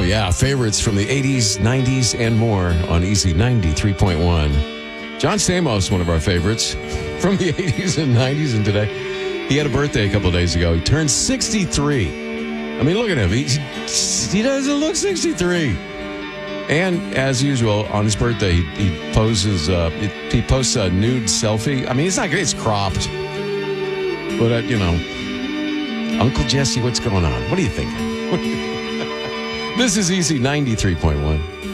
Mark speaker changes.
Speaker 1: yeah, favorites from the 80s, 90s, and more on Easy 93.1. John Stamos, one of our favorites from the 80s and 90s and today. He had a birthday a couple of days ago. He turned 63. I mean, look at him. He doesn't look 63. And as usual, on his birthday, he poses. He posts a nude selfie. I mean, it's not good. It's cropped. But Uncle Jesse, what's going on? What are you thinking? This is Easy 93.1.